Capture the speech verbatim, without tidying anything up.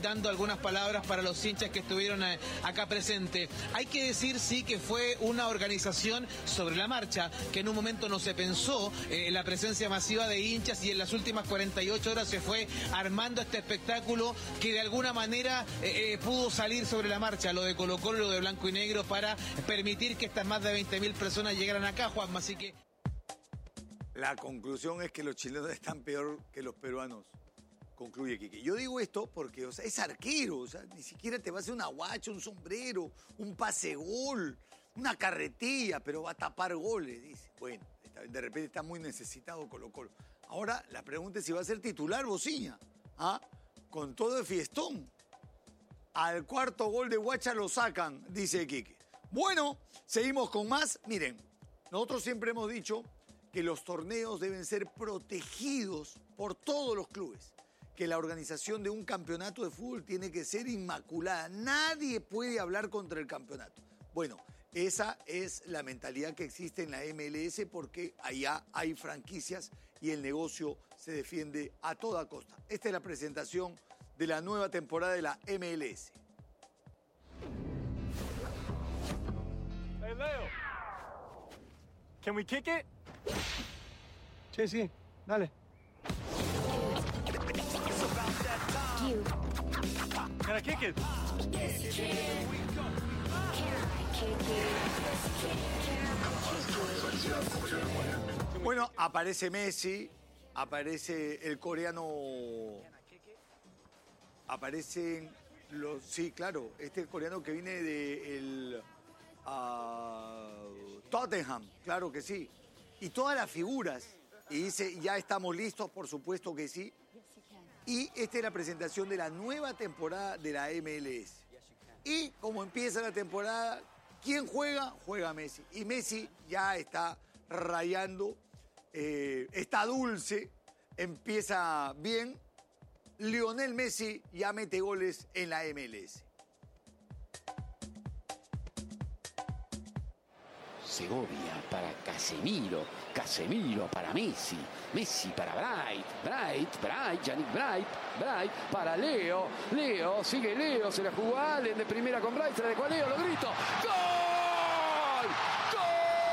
gritando algunas palabras para los hinchas que estuvieron acá presentes. Hay que decir, sí, que fue una organización sobre la marcha, que en un momento no se pensó en eh, la presencia masiva de hinchas, y en las últimas cuarenta y ocho horas se fue armando este espectáculo que de alguna manera eh, eh, pudo salir sobre la marcha, lo de Colo-Colo, lo de Blanco y Negro, para permitir que estas más de veinte mil personas llegaran acá, Juanma. Así que la conclusión es que los chilenos están peor que los peruanos, concluye Quique. Yo digo esto porque, o sea, es arquero, o sea, ni siquiera te va a hacer una guacha, un sombrero, un pase gol, una carretilla, pero va a tapar goles, dice. Bueno, de repente está muy necesitado Colo-Colo. Ahora, la pregunta es si va a ser titular Bociña, ¿ah? Con todo el fiestón. Al cuarto gol de Guacha lo sacan, dice Quique. Bueno, seguimos con más. Miren, nosotros siempre hemos dicho que los torneos deben ser protegidos por todos los clubes, que la organización de un campeonato de fútbol tiene que ser inmaculada. Nadie puede hablar contra el campeonato. Bueno, esa es la mentalidad que existe en la M L S, porque allá hay franquicias y el negocio se defiende a toda costa. Esta es la presentación de la nueva temporada de la M L S. Hey, Leo. Can we kick it? Sí, sí, dale. Can I kick it? Bueno, aparece Messi, aparece el coreano, aparecen los, sí, claro, este coreano que viene de el uh, Tottenham, claro que sí, y todas las figuras, y dice, ya estamos listos, por supuesto que sí, y esta es la presentación de la nueva temporada de la M L S. Y como empieza la temporada, ¿quién juega? Juega Messi. Y Messi ya está rayando, eh, está dulce, empieza bien. Lionel Messi ya mete goles en la M L S. Segovia para Casemiro, Casemiro para Messi, Messi para Bright, Bright, Bright, Yannick Bright, Bright para Leo, Leo, sigue Leo, se la jugó Allen de primera con Bright, se la dejó a Leo, lo grito, ¡gol!